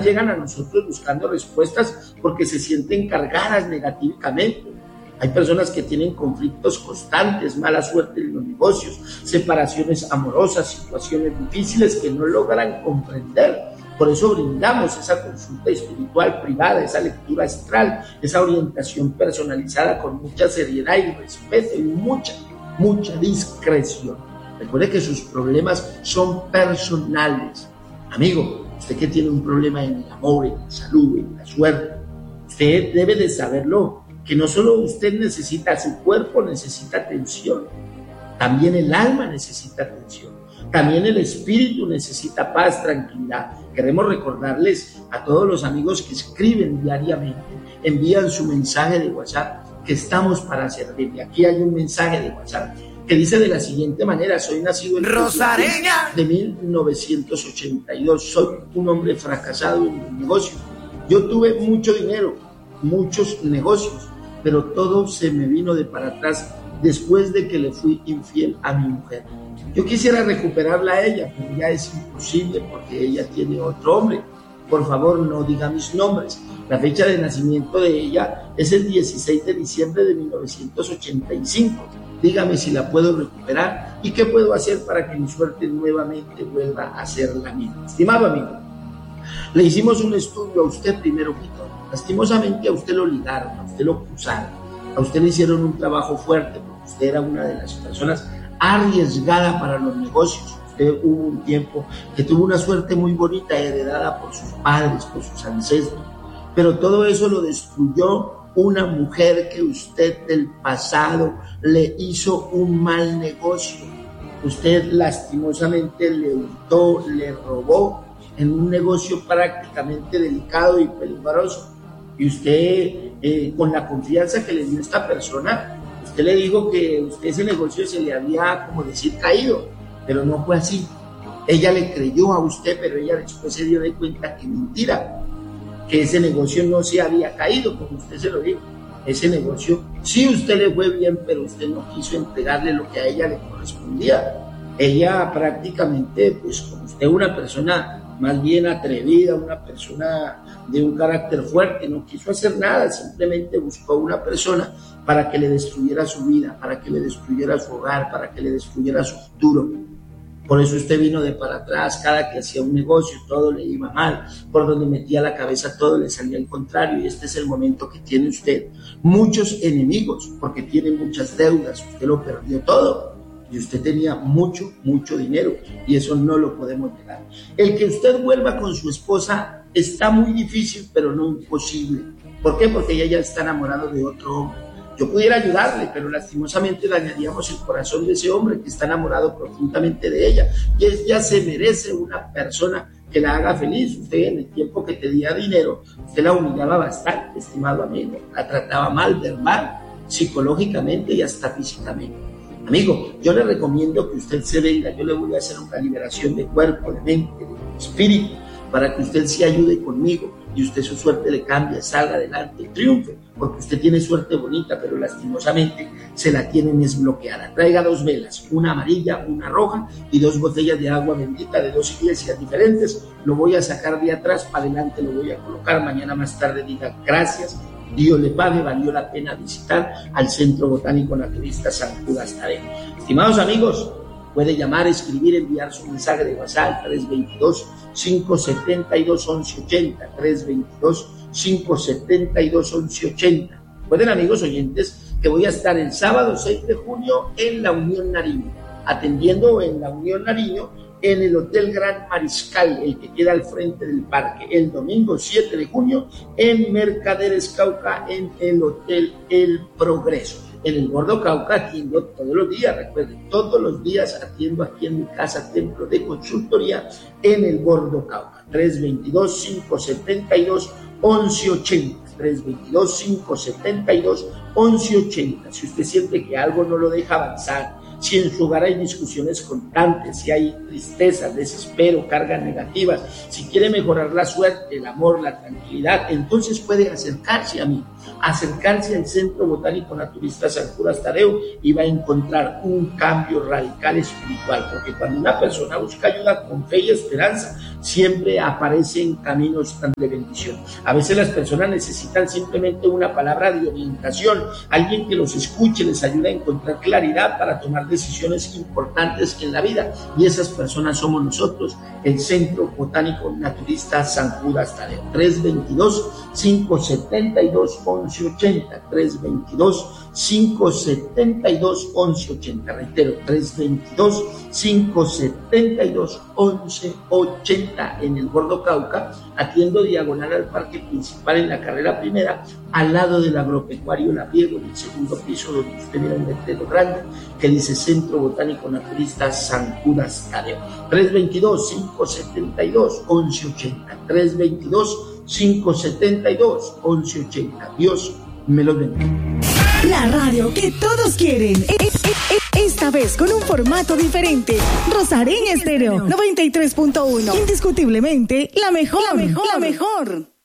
llegan a nosotros buscando respuestas porque se sienten cargadas negativamente. Hay personas que tienen conflictos constantes, mala suerte en los negocios, separaciones amorosas, situaciones difíciles que no logran comprender. Por eso brindamos esa consulta espiritual privada, esa lectura astral, esa orientación personalizada con mucha seriedad y respeto y mucha discreción. Recuerde que sus problemas son personales. Amigo, usted que tiene un problema en el amor, en la salud, en la suerte, usted debe de saberlo, que no solo usted necesita, su cuerpo necesita atención, también el alma necesita atención, también el espíritu necesita paz, tranquilidad. Queremos recordarles a todos los amigos que escriben diariamente, envían su mensaje de WhatsApp, que estamos para servirle. Aquí hay un mensaje de WhatsApp que dice de la siguiente manera: soy nacido en Rosareña de 1982, soy un hombre fracasado en el negocio. Yo tuve mucho dinero, muchos negocios, pero todo se me vino de para atrás después de que le fui infiel a mi mujer. Yo quisiera recuperarla a ella, pero ya es imposible porque ella tiene otro hombre. Por favor, no diga mis nombres. La fecha de nacimiento de ella es el 16 de diciembre de 1985. Dígame si la puedo recuperar y qué puedo hacer para que mi suerte nuevamente vuelva a ser la misma. Estimado amigo, le hicimos un estudio a usted primero que todo. Lastimosamente a usted lo ligaron, a usted lo cruzaron, a usted le hicieron un trabajo fuerte porque usted era una de las personas arriesgada para los negocios. Usted hubo un tiempo que tuvo una suerte muy bonita heredada por sus padres, por sus ancestros, pero todo eso lo destruyó una mujer que usted del pasado le hizo un mal negocio. Usted lastimosamente le hurtó, le robó en un negocio prácticamente delicado y peligroso. Y usted, con la confianza que le dio esta persona, usted le dijo que usted ese negocio se le había, como decir, caído, pero no fue así. Ella le creyó a usted, pero ella después se dio de cuenta que mentira, que ese negocio no se había caído, como usted se lo dijo. Ese negocio, sí, usted le fue bien, pero usted no quiso entregarle lo que a ella le correspondía. Ella prácticamente, pues como usted, una persona más bien atrevida, una persona de un carácter fuerte, no quiso hacer nada, simplemente buscó una persona para que le destruyera su vida, para que le destruyera su hogar, para que le destruyera su futuro. Por eso usted vino de para atrás, cada que hacía un negocio todo le iba mal, por donde metía la cabeza todo le salía al contrario, y este es el momento que tiene usted muchos enemigos, porque tiene muchas deudas, usted lo perdió todo. Y usted tenía mucho dinero, y eso no lo podemos negar. El que usted vuelva con su esposa está muy difícil, pero no imposible. ¿Por qué? Porque ella ya está enamorada de otro hombre. Yo pudiera ayudarle, pero lastimosamente dañaríamos el corazón de ese hombre que está enamorado profundamente de ella. Y ella se merece una persona que la haga feliz. Usted, en el tiempo que tenía dinero, usted la humillaba bastante, estimado amigo. La trataba mal, verbal, psicológicamente y hasta físicamente. Amigo, yo le recomiendo que usted se venga. Yo le voy a hacer una liberación de cuerpo, de mente, de espíritu, para que usted se ayude conmigo y usted su suerte le cambie, salga adelante, triunfe, porque usted tiene suerte bonita, pero lastimosamente se la tienen desbloqueada. Traiga 2 velas, una amarilla, una roja y 2 botellas de agua bendita de 2 iglesias diferentes. Lo voy a sacar de atrás para adelante, lo voy a colocar. Mañana más tarde diga gracias, Dios le pague, valió la pena visitar al Centro Botánico Naturista San Judas Tadeo. Estimados amigos, puede llamar, escribir, enviar su mensaje de WhatsApp 322-572-1180, 322-572-1180. Pueden, amigos oyentes, que voy a estar el sábado 6 de junio en la Unión Nariño, atendiendo en la Unión Nariño en el Hotel Gran Mariscal, el que queda al frente del parque. El domingo 7 de junio en Mercaderes Cauca, en el Hotel El Progreso. En el Gordo Cauca atiendo todos los días, recuerden, todos los días atiendo aquí en mi casa, templo de consultoría, en el Gordo Cauca. 322-572-1180, 322-572-1180. Si usted siente que algo no lo deja avanzar, Si en su hogar hay discusiones constantes, si hay tristeza, desespero, cargas negativas, si quiere mejorar la suerte, el amor, la tranquilidad, entonces puede acercarse a mí, acercarse al Centro Botánico Naturista San Judas Tadeo y va a encontrar un cambio radical espiritual, porque cuando una persona busca ayuda con fe y esperanza, siempre aparecen caminos de bendición. A veces las personas necesitan simplemente una palabra de orientación, alguien que los escuche, les ayude a encontrar claridad para tomar decisiones importantes en la vida, y esas personas somos nosotros, el Centro Botánico Naturista San Judas Tadeo. 322-572-1180, 322-572-1180, reitero, 322-572-1180 en el Gordo Cauca, atiendo diagonal al parque principal en la carrera primera, al lado del agropecuario Labriego, en el segundo piso, donde usted mira un letrero grande que dice Centro Botánico Naturista San Judas Tadeo. 322-572-1180, 322-572-1180. Dios me lo bendiga. La radio que todos quieren. Esta vez con un formato diferente. Rosarín Estéreo 93.1. Indiscutiblemente la mejor.